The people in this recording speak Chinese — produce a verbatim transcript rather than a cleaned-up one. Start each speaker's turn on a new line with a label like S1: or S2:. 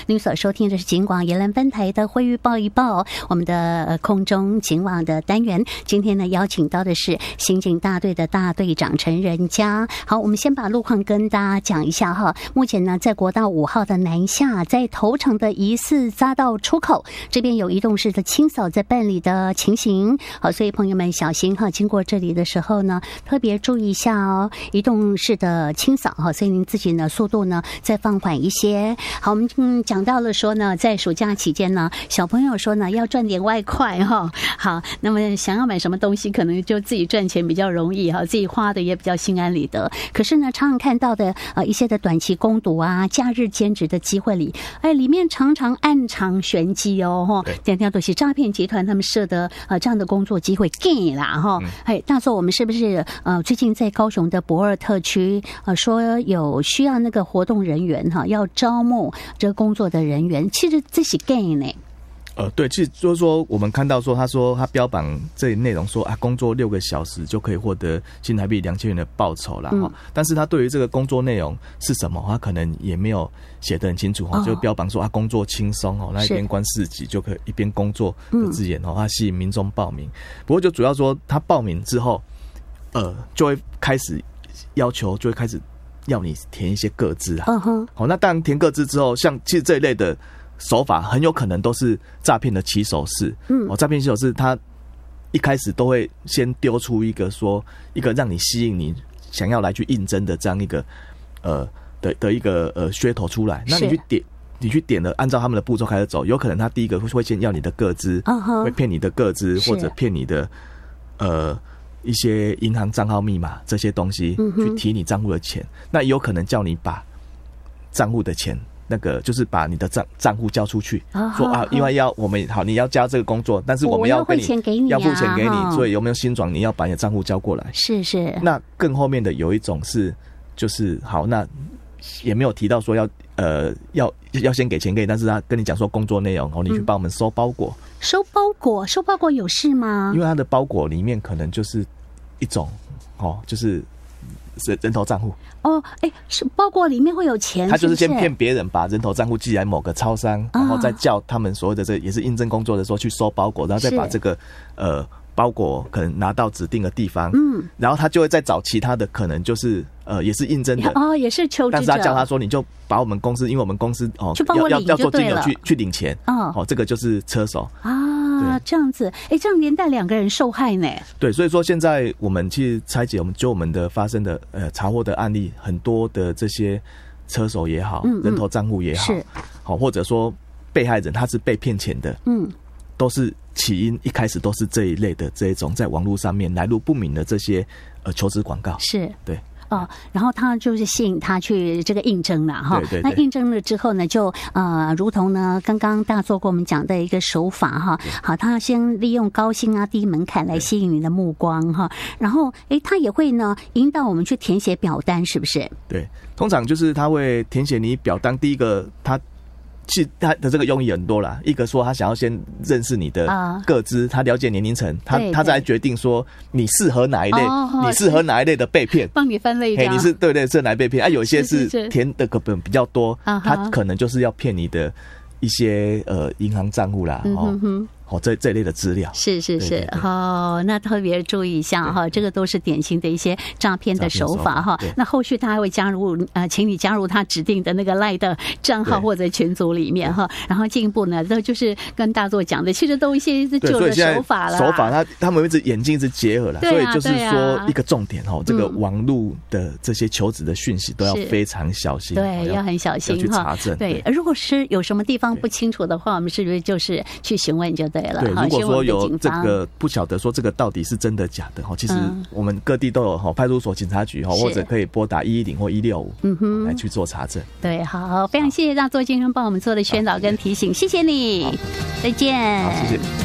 S1: 您所收听的是警广宜兰分台的会预报一报，我们的空中警网的单元。今天呢，邀请到的是刑警大队的大队长陈仁佳。好，我们先把路况跟大家讲一下哈。目前呢，在国道五号的南下，在头城的疑似匝道出口这边有移动式的清扫在办理的情形。好，所以朋友们小心哈，经过这里的时候呢，特别注意一下哦，移动式的清扫哈，所以您自己呢速度呢再放缓一些。好，我们嗯讲到了说呢，在暑假期间呢，小朋友说呢要赚点外快哈。好，那么想要买什么东西，可能就自己赚钱比较容易哈，自己花的也比较心安理得。可是呢，常常看到的呃一些的短期工读啊、假日兼职的机会里，哎，里面常常暗藏玄机哦哈。这条都是诈骗集团他们设的呃这样的工作机会给啦哈。哎，大作我们是不是呃最近在高雄的博尔特区呃说有需要那个活动人员哈，要招募这个工作的人员，其实这是 gay 呢。
S2: 呃，对，其实就是说，我们看到说，他说他标榜这内容说啊，工作六个小时就可以获得新台币两千元的报酬啦。嗯、但是他对于这个工作内容是什么，他可能也没有写得很清楚哈、哦，就标榜说啊，工作轻松哦，那一边观市集就可以一边工作的字眼哦，他吸引民众报名。不过就主要说，他报名之后，呃，就会开始要求，就会开始要你填一些个资啊。嗯哼。好，那当然填个资之后，像其实这一类的手法很有可能都是诈骗的起手式。嗯，哦，诈骗起手式，他一开始都会先丢出一个说一个让你吸引你想要来去应征的这样一个呃的的一个呃噱头出来，那你去点。你去点了，按照他们的步骤开始走，有可能他第一个会先要你的个资， uh-huh, 会骗你的个资，或者骗你的呃一些银行账号密码这些东西，嗯、去提你账户的钱。那也有可能叫你把账户的钱，那个就是把你的账账户交出去， uh-huh, 说啊，因为要我们好，你要加这个工作，但是我们要跟你
S1: 要付钱给你、啊，
S2: 要付钱给你，所以有没有新转？你要把你的账户交过来。
S1: 是是。
S2: 那更后面的有一种是，就是好那。也没有提到说要呃要要先给钱给你，但是他跟你讲说工作内容哦，你去帮我们收包裹。
S1: 嗯、收包裹，收包裹有事吗？
S2: 因为他的包裹里面可能就是一种哦，就是人头账户。
S1: 哦，哎，是包裹里面会有钱，
S2: 他就是先骗别人把人头账户寄来某个超商，啊、然后再叫他们所谓的这也是应征工作的时候去收包裹，然后再把这个呃包裹可能拿到指定的地方，嗯，然后他就会再找其他的，可能就是呃也是应征的
S1: 哦，也是求职者，
S2: 但是他叫他说你就把我们公司，因为我们公司哦要要要做金流去去领钱，哦，哦这个就是车手
S1: 啊，这样子，哎，这样连带两个人受害呢。
S2: 对，所以说现在我们去拆解，我们就我们的发生的呃查获的案例，很多的这些车手也好，嗯嗯人头账户也好，是好或者说被害人他是被骗钱的，嗯。都是起因一开始都是这一类的这一种在网络上面来路不明的这些呃求职广告，
S1: 是
S2: 对
S1: 哦，然后他就是吸引他去这个应征了哈。
S2: 对对对。
S1: 那应征了之后呢，就呃，如同呢刚刚大作跟我们讲的一个手法哈，好，他先利用高薪啊、低门槛来吸引你的目光哈，然后哎，他也会呢引导我们去填写表单，是不是？
S2: 对，通常就是他会填写你表单，第一个他。其实他的这个用意很多啦，一个说他想要先认识你的个资，他了解年龄层，他他再决定说你适合哪一类，你适合哪一类的被骗，
S1: 帮你分类一下。
S2: 你是对对是哪一被骗啊？有些是填的可能比较多，他可能就是要骗你的一些呃银行账户啦，哦。哦，这这一类的资料
S1: 是是是，哦，那特别注意一下哈，这个都是典型的一些诈骗的手法哈。那后续他还会加入呃，请你加入他指定的那个 LINE 的账号或者群组里面哈，然后进一步呢，这就是跟大作讲的，其实都一些是旧的手法了。
S2: 手法他他们一直眼睛一直结合了，所以就是说一个重点哈，这个网络的这些求职的讯息都要非常小心，
S1: 对，要很小心
S2: 要去查证。
S1: 对，如果是有什么地方不清楚的话，我们是不是就是去询问就。对了，
S2: 对，如果说有这个不晓得说这个到底是真的假的哈，其实我们各地都有哈派出所、警察局哈，或者可以拨打一一零或一六五，嗯哼，来去做查证。
S1: 对，好，非常谢谢大作今天帮我们做的宣导跟提醒，谢谢你，再见。
S2: 好，谢谢。